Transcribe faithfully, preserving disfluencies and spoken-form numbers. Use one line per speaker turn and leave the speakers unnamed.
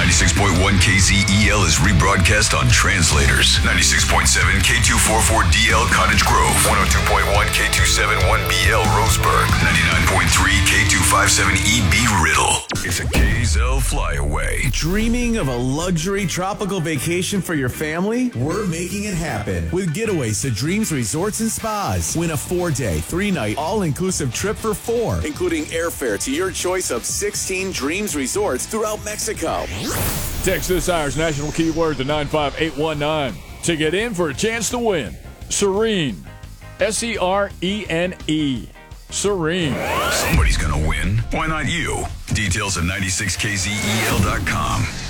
ninety-six point one K Z E L is rebroadcast on translators. ninety-six point seven K two forty-four D L Cottage Grove. one oh two point one K two seventy-one B L Roseburg. ninety-nine point three K two fifty-seven E B Riddle. It's a K Z L flyaway.
Dreaming of a luxury tropical vacation for your family? We're making it happen with Getaways to Dreams Resorts and Spas. Win a four-day, three-night, all-inclusive trip for four, including airfare to your choice of sixteen Dreams Resorts throughout Mexico.
Text this hour's national keyword to nine five eight one nine to get in for a chance to win. Serene. S E R E N E. Serene.
Somebody's gonna win. Why not you? Details at ninety-six K Z E L dot com.